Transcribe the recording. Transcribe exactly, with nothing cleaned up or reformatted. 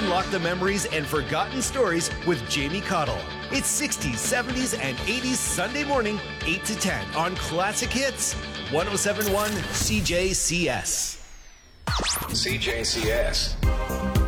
Unlock the memories and forgotten stories with Jamie Cottle. It's sixties, seventies, and eighties Sunday morning, eight to ten on Classic Hits, one oh seven point one C J C S. C J C S.